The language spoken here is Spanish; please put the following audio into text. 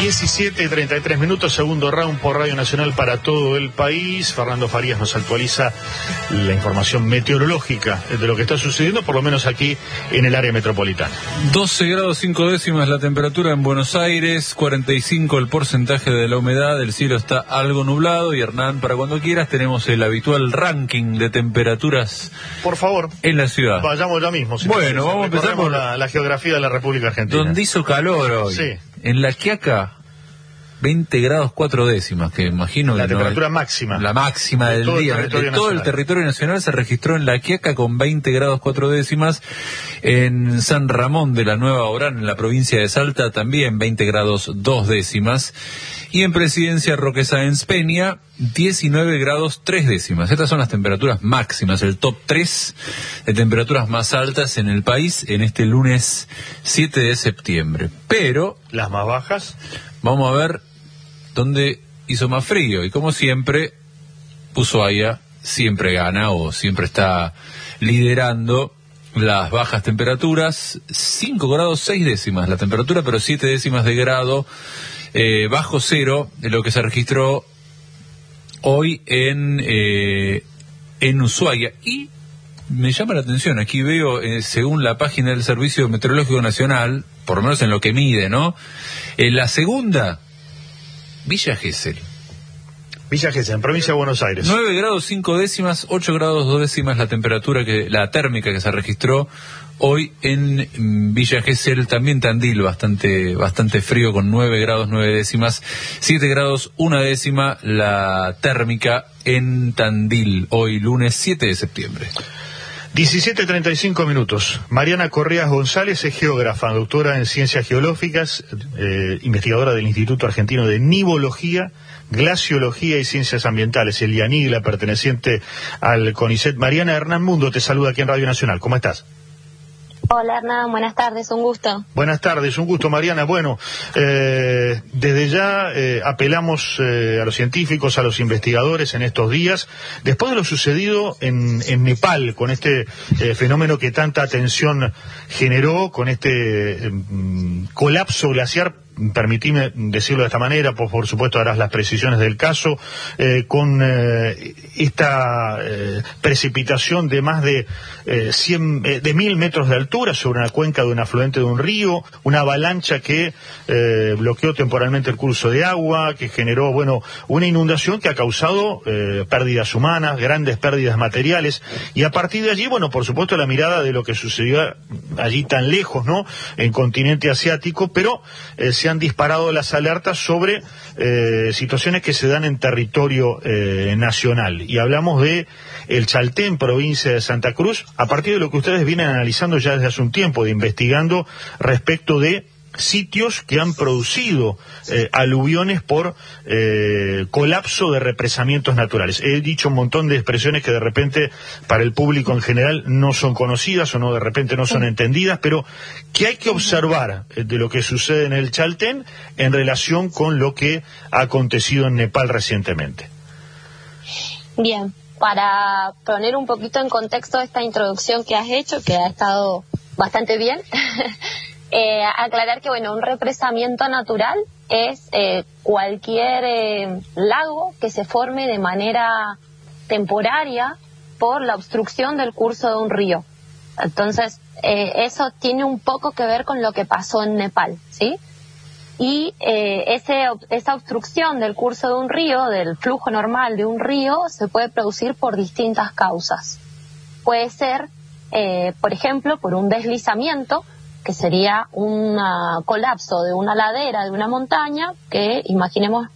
17:33, segundo round por Radio Nacional para todo el país. Fernando Farías nos actualiza la información meteorológica de lo que está sucediendo, por lo menos aquí en el área metropolitana. 12 grados 5 décimas la temperatura en Buenos Aires, 45 el porcentaje de la humedad, el cielo está algo nublado. Y Hernán, para cuando quieras, tenemos el habitual ranking de temperaturas, por favor, en la ciudad. Vayamos ya mismo. Bueno, vamos a empezar por la geografía de la República Argentina. Donde hizo calor hoy. Sí. En La Quiaca, 20 grados 4 décimas, que imagino la que temperatura no es máxima. La máxima del día. De todo el territorio nacional se registró en La Quiaca con 20 grados 4 décimas. En San Ramón de la Nueva Orán, en la provincia de Salta, también 20 grados 2 décimas. Y en Presidencia Roque Sáenz Peña, 19 grados 3 décimas. Estas son las temperaturas máximas, el top 3 de temperaturas más altas en el país en este lunes 7 de septiembre. Pero las más bajas, vamos a ver dónde hizo más frío. Y como siempre, Ushuaia siempre gana o siempre está liderando las bajas temperaturas. 5 grados 6 décimas la temperatura, pero 7 décimas de grado bajo cero de lo que se registró hoy en Ushuaia. Y me llama la atención, aquí veo, según la página del Servicio Meteorológico Nacional, por lo menos en lo que mide, ¿no? La segunda, Villa Gesell. Villa Gesell, en provincia de Buenos Aires. 9 grados 5 décimas, 8 grados 2 décimas la temperatura, la térmica que se registró hoy en Villa Gesell. También Tandil, bastante frío, con 9 grados 9 décimas, 7 grados 1 décima la térmica en Tandil, hoy lunes 7 de septiembre. 17:35. Mariana Correas González es geógrafa, doctora en Ciencias Geológicas, investigadora del Instituto Argentino de Nivología, Glaciología y Ciencias Ambientales, el IANIGLA, perteneciente al CONICET. Mariana, Hernán Mundo te saluda aquí en Radio Nacional. ¿Cómo estás? Hola Hernán, buenas tardes, un gusto. Buenas tardes, un gusto Mariana. Bueno, desde ya apelamos a los científicos, a los investigadores en estos días, después de lo sucedido en Nepal, con este fenómeno que tanta atención generó, con este colapso glaciar. Permitime decirlo de esta manera, pues por supuesto harás las precisiones del caso, con esta precipitación de más de 1000 metros de altura sobre una cuenca de un afluente de un río, una avalancha que bloqueó temporalmente el curso de agua, que generó, una inundación que ha causado pérdidas humanas, grandes pérdidas materiales, y a partir de allí, por supuesto la mirada de lo que sucedió allí tan lejos, ¿no?, en continente asiático, pero se han disparado las alertas sobre situaciones que se dan en territorio nacional. Y hablamos de el Chaltén, provincia de Santa Cruz, a partir de lo que ustedes vienen analizando ya desde hace un tiempo, de investigando respecto de sitios que han producido aluviones por colapso de represamientos naturales. He dicho un montón de expresiones que de repente para el público en general no son conocidas o de repente no son entendidas, pero ¿qué hay que observar de lo que sucede en el Chaltén en relación con lo que ha acontecido en Nepal recientemente? Bien, para poner un poquito en contexto esta introducción que has hecho, que ha estado bastante bien, aclarar que un represamiento natural es cualquier lago que se forme de manera temporaria por la obstrucción del curso de un río. Entonces, eso tiene un poco que ver con lo que pasó en Nepal, ¿sí? Y esa obstrucción del curso de un río, del flujo normal de un río, se puede producir por distintas causas. Puede ser, por ejemplo, por un deslizamiento, que sería un colapso de una ladera de una montaña, que imaginemos